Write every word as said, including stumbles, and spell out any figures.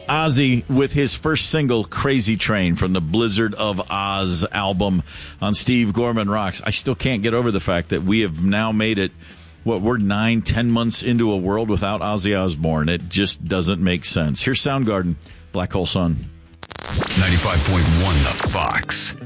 Ozzy with his first single, Crazy Train, from the Blizzard of Oz album on Steve Gorman Rocks. I still can't get over the fact that we have now made it, what, we're nine, ten months into a world without Ozzy Osbourne. It just doesn't make sense. Here's Soundgarden, Black Hole Sun. ninety-five point one The Fox.